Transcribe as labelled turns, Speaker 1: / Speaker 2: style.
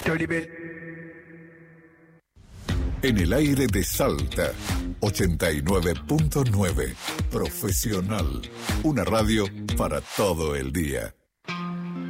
Speaker 1: En el aire de Salta, 89.9. Profesional. Una radio para todo el día.